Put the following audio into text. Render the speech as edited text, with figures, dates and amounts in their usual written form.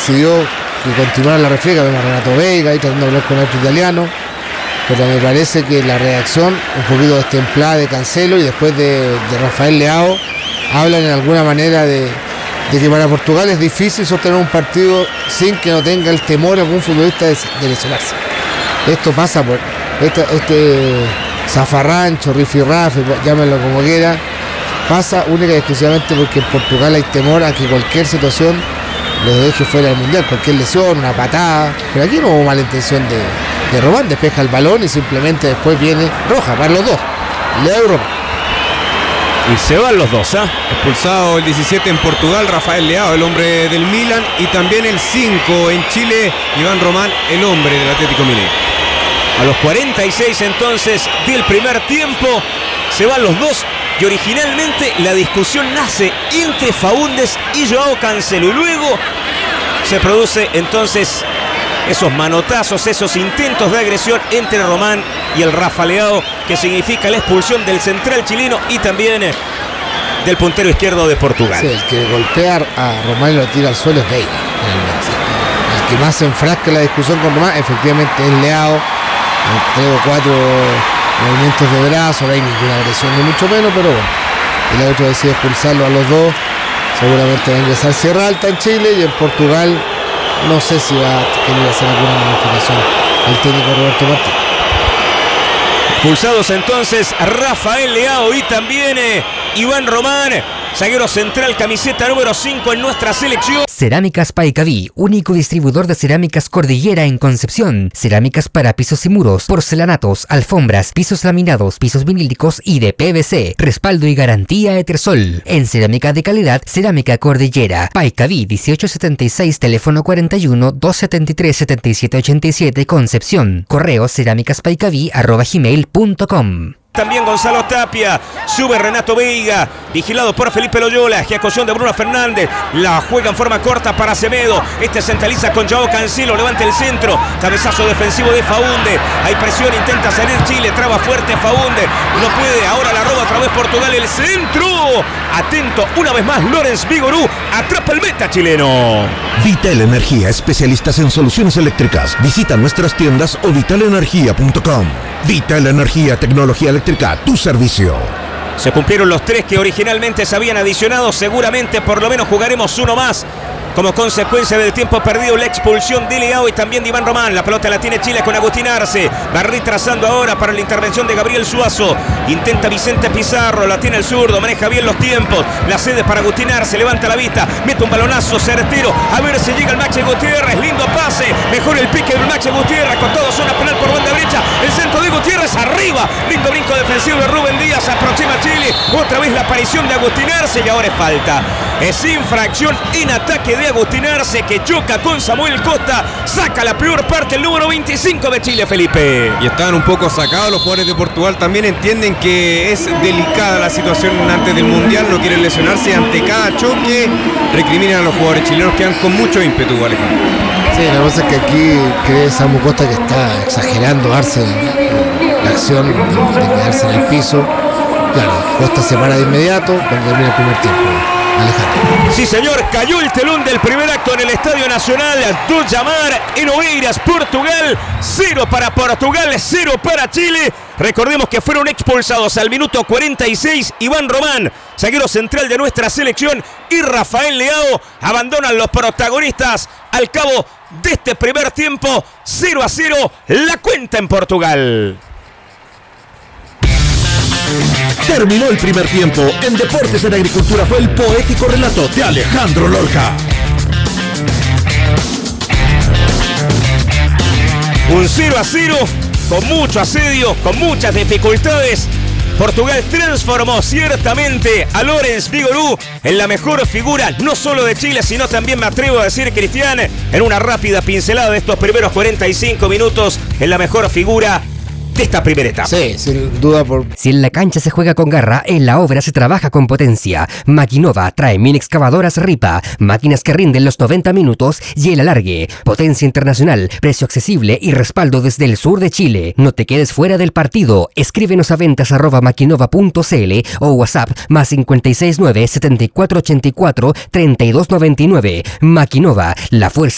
decidió que continuara la refriega. Vemos a Renato Veiga ahí tratando de hablar con el otro italiano, pero me parece que la reacción un poquito destemplada de Cancelo y después de Rafael Leao hablan en alguna manera de que para Portugal es difícil sostener un partido sin que no tenga el temor algún futbolista de lesionarse. Esto pasa por este zafarrancho, rifirrafe, llámenlo como quiera, pasa única y exclusivamente porque en Portugal hay temor a que cualquier situación los deje fuera del mundial, cualquier lesión, una patada, pero aquí no hubo mala intención de Román, despeja el balón y simplemente después viene roja para los dos, Leao y Román. Y se van los dos, expulsado el 17 en Portugal, Rafael Leao, el hombre del Milan, y también el 5 en Chile, Iván Román, el hombre del Atlético Mineiro. A los 46 entonces del primer tiempo se van los dos y originalmente la discusión nace entre Faúndez y Joao Cancelo y luego se produce entonces esos manotazos, esos intentos de agresión entre Román y el Rafa Leao, que significa la expulsión del central chileno y también del puntero izquierdo de Portugal. Sí, el que golpea a Román y lo tira al suelo es Veiga. El que más se enfrasca en la discusión con Román efectivamente es Leao. 3 o 4 movimientos de brazo, no hay ninguna agresión ni mucho menos, pero bueno, el árbitro decide expulsarlo a los dos. Seguramente va a ingresar Sierra Alta en Chile y en Portugal no sé si va a querer hacer alguna modificación el técnico Roberto Martínez. Expulsados entonces Rafael Leao y también Iván Román, zaguero central, camiseta número 5 en nuestra selección. Cerámicas Paicaví, único distribuidor de cerámicas Cordillera en Concepción. Cerámicas para pisos y muros, porcelanatos, alfombras, pisos laminados, pisos vinílicos y de PVC. Respaldo y garantía Etersol. En cerámica de calidad, Cerámica Cordillera. Paicaví 1876, teléfono 41 273 7787, Concepción. Correo cerámicaspaicaví@gmail.com. También Gonzalo Tapia, sube Renato Veiga, vigilado por Felipe Loyola, ejecución de Bruno Fernández, la juega en forma corta para Semedo, centraliza con Joao Cancelo, levanta el centro, cabezazo defensivo de Faúndez, hay presión, intenta salir Chile, traba fuerte Faúndez, no puede, ahora la roba otra vez Portugal, el centro, atento una vez más Lorenz Vigorú, atrapa el meta chileno. Vital Energía, especialistas en soluciones eléctricas, visita nuestras tiendas o vitalenergia.com. Vital Energía, tecnología eléctrica, tu servicio. Se cumplieron los 3 que originalmente se habían adicionado, seguramente por lo menos jugaremos uno más. Como consecuencia del tiempo perdido, la expulsión de Leao y también de Iván Román. La pelota la tiene Chile con Agustín Arce. Va retrasando ahora para la intervención de Gabriel Suazo. Intenta Vicente Pizarro, la tiene el zurdo, maneja bien los tiempos. La cede para Agustín Arce, levanta la vista, mete un balonazo certero. A ver si llega el Maxi Gutiérrez, lindo pase. Mejor el pique del Maxi Gutiérrez, con todo zona penal por banda derecha. El centro de Gutiérrez arriba. Lindo brinco defensivo de Rubén Díaz, aproxima Chile. Otra vez la aparición de Agustín Arce y ahora es falta. Es infracción en ataque de Agustín Arce, que choca con Samuel Costa, saca la peor parte el número 25 de Chile, Felipe. Y estaban un poco sacados los jugadores de Portugal, también entienden que es delicada la situación antes del Mundial, no quieren lesionarse, ante cada choque recriminan a los jugadores chilenos que van con mucho ímpetu, Alejandro. Sí, la cosa es que aquí cree Samu Costa que está exagerando Arce la acción de quedarse en el piso. Claro, Costa se para de inmediato cuando termina el primer tiempo. Alejandro. Sí, señor, cayó el telón del primer acto en el Estadio Nacional do Jamar en Oeiras, Portugal. 0 para Portugal, 0 para Chile. Recordemos que fueron expulsados al minuto 46 Iván Román, zaguero central de nuestra selección, y Rafael Leao. Abandonan los protagonistas al cabo de este primer tiempo. 0-0 la cuenta en Portugal. Terminó el primer tiempo. En Deportes en Agricultura fue el poético relato de Alejandro Lorca. Un 0-0 con mucho asedio, con muchas dificultades. Portugal transformó ciertamente a Lorenz Vigorú en la mejor figura, no solo de Chile, sino también, me atrevo a decir, Cristian, en una rápida pincelada de estos primeros 45 minutos, en la mejor figura de esta primera etapa. Sí, sin duda. Si en la cancha se juega con garra, en la obra se trabaja con potencia. Maquinova trae mini excavadoras Ripa, máquinas que rinden los 90 minutos y el alargue. Potencia internacional, precio accesible y respaldo desde el sur de Chile. No te quedes fuera del partido. Escríbenos a ventas@maquinova.cl o WhatsApp +569 7484 3299. Maquinova, la fuerza